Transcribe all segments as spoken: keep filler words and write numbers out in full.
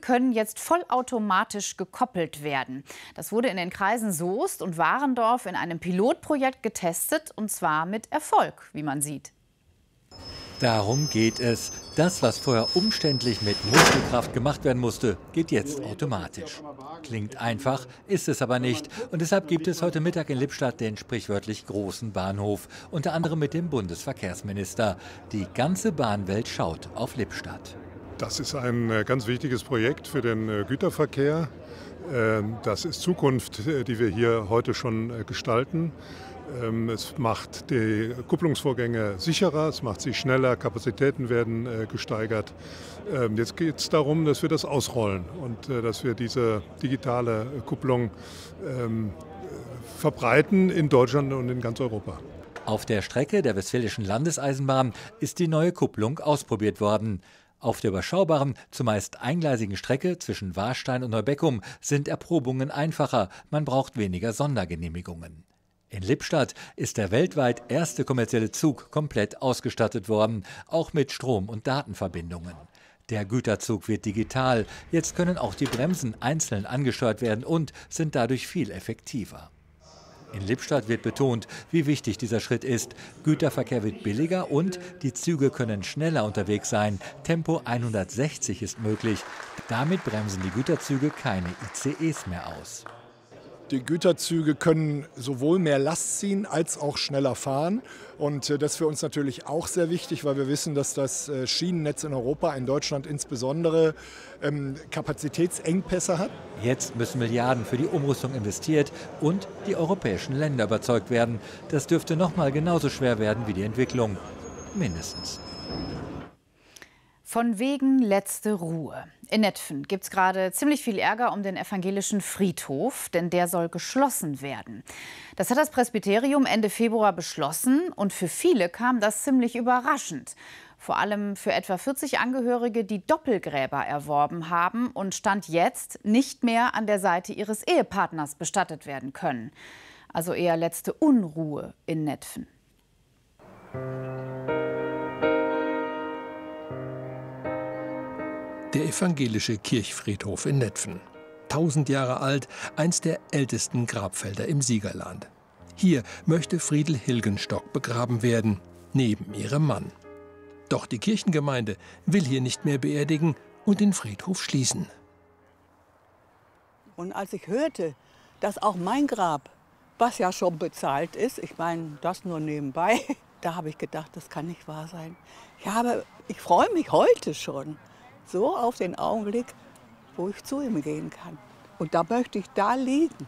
können jetzt vollautomatisch gekoppelt werden. Das wurde in den Kreisen Soest und Warendorf in einem Pilotprojekt getestet, und zwar mit Erfolg, wie man sieht. Darum geht es. Das, was vorher umständlich mit Muskelkraft gemacht werden musste, geht jetzt automatisch. Klingt einfach, ist es aber nicht. Und deshalb gibt es heute Mittag in Lippstadt den sprichwörtlich großen Bahnhof. Unter anderem mit dem Bundesverkehrsminister. Die ganze Bahnwelt schaut auf Lippstadt. Das ist ein ganz wichtiges Projekt für den Güterverkehr. Das ist Zukunft, die wir hier heute schon gestalten. Es macht die Kupplungsvorgänge sicherer, es macht sie schneller, Kapazitäten werden gesteigert. Jetzt geht es darum, dass wir das ausrollen und dass wir diese digitale Kupplung verbreiten in Deutschland und in ganz Europa. Auf der Strecke der Westfälischen Landeseisenbahn ist die neue Kupplung ausprobiert worden. Auf der überschaubaren, zumeist eingleisigen Strecke zwischen Warstein und Neubeckum sind Erprobungen einfacher, man braucht weniger Sondergenehmigungen. In Lippstadt ist der weltweit erste kommerzielle Zug komplett ausgestattet worden, auch mit Strom- und Datenverbindungen. Der Güterzug wird digital, jetzt können auch die Bremsen einzeln angesteuert werden und sind dadurch viel effektiver. In Lippstadt wird betont, wie wichtig dieser Schritt ist. Güterverkehr wird billiger und die Züge können schneller unterwegs sein. Tempo hundertsechzig ist möglich. Damit bremsen die Güterzüge keine I C Es mehr aus. Die Güterzüge können sowohl mehr Last ziehen als auch schneller fahren. Und das ist für uns natürlich auch sehr wichtig, weil wir wissen, dass das Schienennetz in Europa, in Deutschland insbesondere, Kapazitätsengpässe hat. Jetzt müssen Milliarden für die Umrüstung investiert und die europäischen Länder überzeugt werden. Das dürfte noch mal genauso schwer werden wie die Entwicklung. Mindestens. Von wegen letzte Ruhe. In Netphen gibt es gerade ziemlich viel Ärger um den evangelischen Friedhof, denn der soll geschlossen werden. Das hat das Presbyterium Ende Februar beschlossen und für viele kam das ziemlich überraschend. Vor allem für etwa vierzig Angehörige, die Doppelgräber erworben haben und Stand jetzt nicht mehr an der Seite ihres Ehepartners bestattet werden können. Also eher letzte Unruhe in Netphen. Der evangelische Kirchfriedhof in Netphen. Tausend Jahre alt, eins der ältesten Grabfelder im Siegerland. Hier möchte Friedel Hilgenstock begraben werden, neben ihrem Mann. Doch die Kirchengemeinde will hier nicht mehr beerdigen und den Friedhof schließen. Und als ich hörte, dass auch mein Grab, was ja schon bezahlt ist, ich meine, das nur nebenbei, da habe ich gedacht, das kann nicht wahr sein. Ja, aber ich freue mich heute schon so auf den Augenblick, wo ich zu ihm gehen kann. Und da möchte ich da liegen.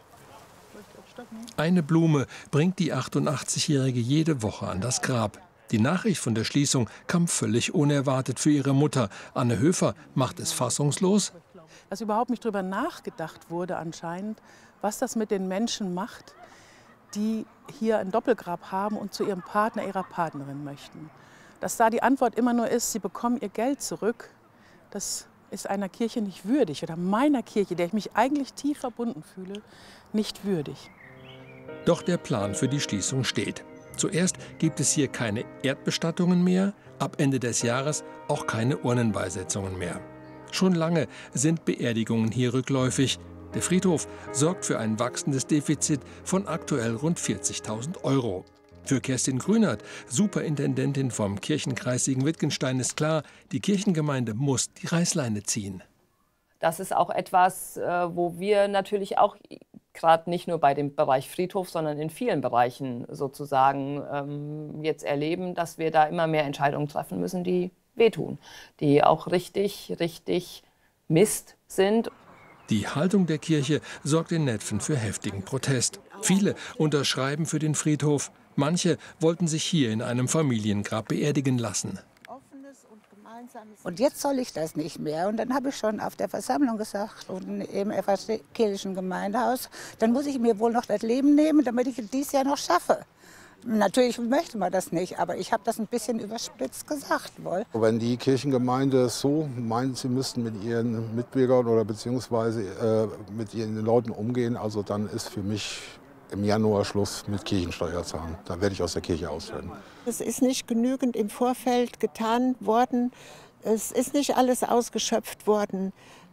Eine Blume bringt die achtundachtzigjährige jede Woche an das Grab. Die Nachricht von der Schließung kam völlig unerwartet für ihre Mutter. Anne Höfer macht es fassungslos. Dass überhaupt nicht darüber nachgedacht wurde anscheinend, was das mit den Menschen macht, die hier ein Doppelgrab haben und zu ihrem Partner, ihrer Partnerin möchten. Dass da die Antwort immer nur ist, sie bekommen ihr Geld zurück, das ist einer Kirche nicht würdig oder meiner Kirche, der ich mich eigentlich tief verbunden fühle, nicht würdig. Doch der Plan für die Schließung steht. Zuerst gibt es hier keine Erdbestattungen mehr, ab Ende des Jahres auch keine Urnenbeisetzungen mehr. Schon lange sind Beerdigungen hier rückläufig. Der Friedhof sorgt für ein wachsendes Defizit von aktuell rund vierzigtausend Euro. Für Kerstin Grünert, Superintendentin vom Kirchenkreis Siegen-Wittgenstein, ist klar, die Kirchengemeinde muss die Reißleine ziehen. Das ist auch etwas, wo wir natürlich auch gerade nicht nur bei dem Bereich Friedhof, sondern in vielen Bereichen sozusagen ähm, jetzt erleben, dass wir da immer mehr Entscheidungen treffen müssen, die wehtun, die auch richtig, richtig Mist sind. Die Haltung der Kirche sorgt in Netphen für heftigen Protest. Viele unterschreiben für den Friedhof. Manche wollten sich hier in einem Familiengrab beerdigen lassen. Und jetzt soll ich das nicht mehr. Und dann habe ich schon auf der Versammlung gesagt und im evangelischen Gemeindehaus, dann muss ich mir wohl noch das Leben nehmen, damit ich es dieses Jahr noch schaffe. Natürlich möchte man das nicht, aber ich habe das ein bisschen überspitzt gesagt wohl. Wenn die Kirchengemeinde so meint, sie müssten mit ihren Mitbürgern oder beziehungsweise äh, mit ihren Leuten umgehen, also dann ist für mich im Januar Schluss mit Kirchensteuer zahlen. Da werde ich aus der Kirche austreten. Es ist nicht genügend im Vorfeld getan worden. Es ist nicht alles ausgeschöpft worden.